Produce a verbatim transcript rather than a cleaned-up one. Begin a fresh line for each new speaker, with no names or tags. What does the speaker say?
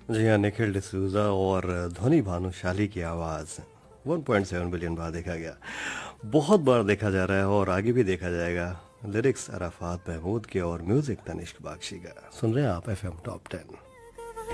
जी हाँ, निखिल डिसूजा और ध्वनि भानुशाली की आवाज़ वन पॉइंट सेवन बिलियन बार देखा गया। बहुत बार देखा जा रहा है और आगे भी देखा जाएगा। लिरिक्स अराफात महमूद के और म्यूज़िक तनिष्क बागशी का। सुन रहे हैं आप एफ एम टॉप टेन।